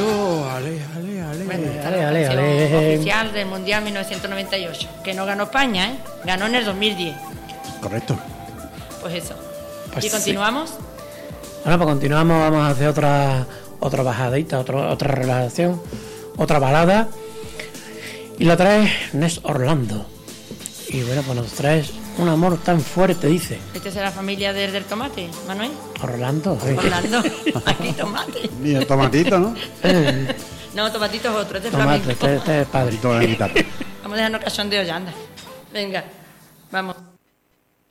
Bueno, esta Ale, es la ale, canción ale. oficial del Mundial 1998, que no ganó España, ¿eh? Ganó en el 2010. Correcto. Pues eso. Pues ¿Y sí. continuamos? Bueno, pues continuamos, vamos a hacer otra bajadita, otra relación, otra balada. Y la trae Nes Orlando. Y bueno, pues nos traes un amor tan fuerte, dice. ¿Este es de la familia del tomate, Manuel? Orlando, sí. Orlando, aquí tomate. Ni el tomatito, ¿no? No, tomatito es otro, este es Tomate, flamenco. este es padre. Tomatito de la guitarra. Vamos a dejarnos cachondeo ya, anda. Venga, vamos.